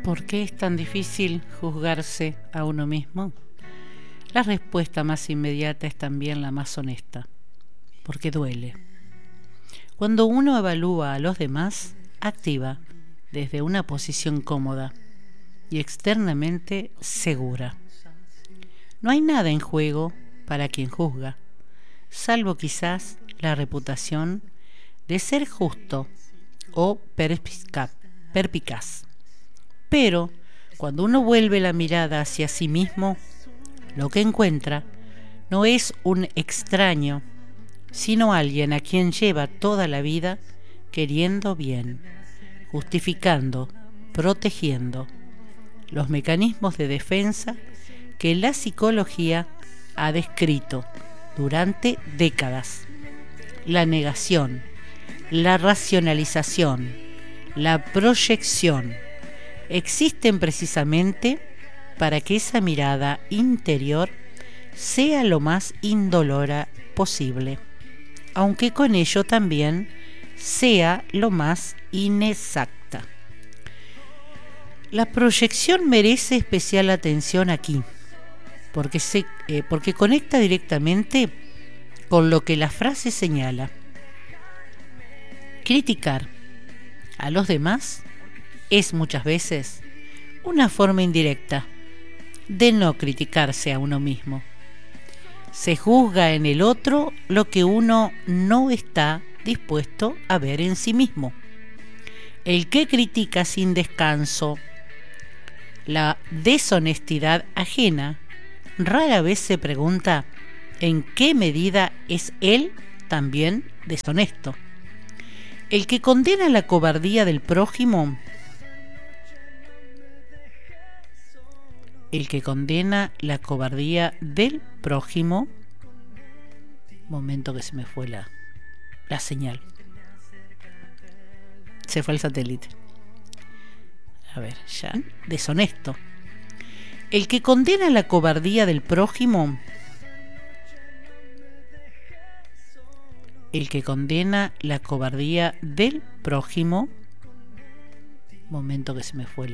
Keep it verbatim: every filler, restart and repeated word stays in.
¿Por qué es tan difícil juzgarse a uno mismo? La respuesta más inmediata es también la más honesta, porque duele. Cuando uno evalúa a los demás, activa desde una posición cómoda y externamente segura. No hay nada en juego para quien juzga, salvo quizás la reputación de ser justo o perspicaz. Pero cuando uno vuelve la mirada hacia sí mismo, lo que encuentra no es un extraño, sino alguien a quien lleva toda la vida queriendo bien, justificando, protegiendo los mecanismos de defensa que la psicología ha descrito durante décadas. La negación, la racionalización, la proyección existen precisamente para que esa mirada interior sea lo más indolora posible, aunque con ello también sea lo más inexacta. La proyección merece especial atención aquí, porque, se, eh, porque conecta directamente con lo que la frase señala. Criticar a los demás es muchas veces una forma indirecta de no criticarse a uno mismo. Se juzga en el otro lo que uno no está dispuesto a ver en sí mismo. El que critica sin descanso la deshonestidad ajena rara vez se pregunta en qué medida es él también deshonesto. El que condena la cobardía del prójimo El que condena la cobardía del prójimo. Momento que se me fue la, la señal. Se fue el satélite. A ver, ya. Deshonesto. El que condena la cobardía del prójimo. El que condena la cobardía del prójimo. Momento que se me fue la